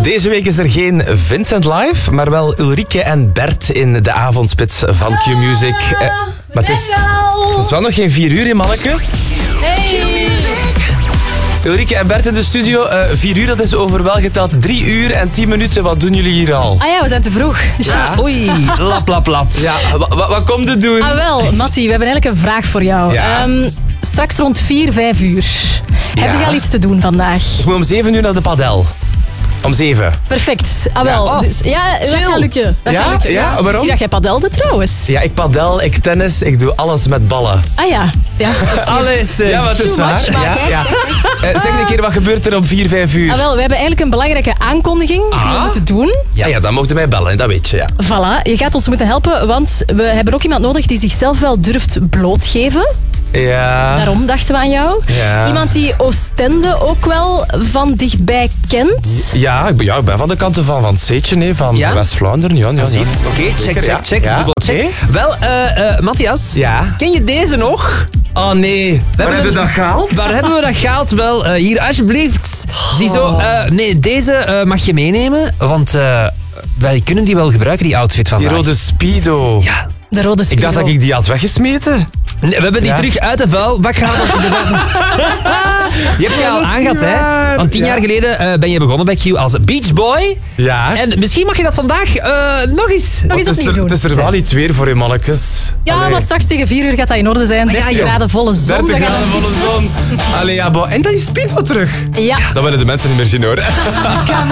Deze week is er geen Vincent live, maar wel Ulrike en Bert in de avondspits van Q-Music. Maar het is wel nog geen 4 uur in mannetjes. Hey. Ulrike en Bert in de studio. 4 uur, dat is over wel geteld 3 uur en 10 minuten. Wat doen jullie hier al? Ah ja, we zijn te vroeg. Shit. Ja. Oei, lap. Ja, wat komt het doen? Ah wel, Mattie, we hebben eigenlijk een vraag voor jou. Ja. Straks rond 4, 5 uur. Heb je al iets te doen vandaag? Ik moet om 7 uur naar de padel. Om 7. Perfect. Ah wel. Ja. Dus, ja, dat gaat lukken. Dat Ja? gaat lukken. Ja, waarom? Ik zie dat jij padelde trouwens. Ja, ik padel, ik tennis, ik doe alles met ballen. Ah ja. Ja, dat is Alles. Ja, wat is Too waar. much, maar kijk. Zeg een keer, wat gebeurt er om 4, 5 uur? Ah wel, we hebben eigenlijk een belangrijke aankondiging die we moeten doen. Ja, dan mocht je mij bellen, dat weet je, ja. Voilà, je gaat ons moeten helpen, want we hebben ook iemand nodig die zichzelf wel durft blootgeven. Ja. Daarom dachten we aan jou. Ja. Iemand die Oostende ook wel van dichtbij kent. Ja, ik ben van de kanten van Seetje, van Ja? West-Vlaanderen. Ja. Oké, Zeker, check. ja. Dubbel check. Oké. Wel, Matthias, Ja. ken je deze nog? Oh nee, waar hebben we dat gehaald? Waar hebben we dat gehaald? Wel, hier alsjeblieft. Ziezo, nee, deze mag je meenemen, want wij kunnen die wel gebruiken, die outfit Die vandaag. rode Speedo. Ja. De rode Ik Speedo. dacht dat ik die had weggesmeten. Nee, we hebben die Ja. terug uit de vuilbak gehaald. Je hebt je al dat is aangehad, niet hè? waar. Want 10 jaar geleden ben je begonnen bij Q als Beach Boy. Ja. En misschien mag je dat vandaag nog eens. Nog eens opnieuw doen. Het is er wel iets weer voor in mannetjes. Ja, Allee. maar straks tegen 4 uur gaat dat in orde zijn. 30 joh. graden volle zon. 30 we gaan graden volle fietsen. zon. Allee, ja, en dat is Speedo terug. Ja. Dat willen de mensen niet meer zien, hoor.